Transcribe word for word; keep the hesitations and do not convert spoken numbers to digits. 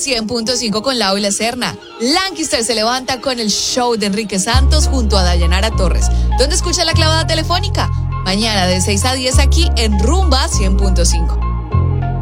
cien punto cinco con Lau y la Serna. Lancaster se levanta con el show de Enrique Santos junto a Dayanara Torres. ¿Dónde escucha la clavada telefónica? Mañana de seis a diez aquí en Rumba cien punto cinco.